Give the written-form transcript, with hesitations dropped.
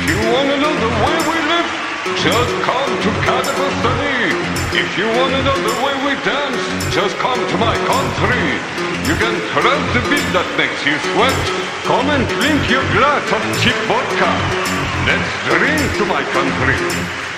you wanna know the way we live, just come to Kazakhstan. If you wanna know the way we dance, just come to my country. You can trust the beat that makes you sweat. Come and drink your glass of cheap vodka. Let's drink to my country.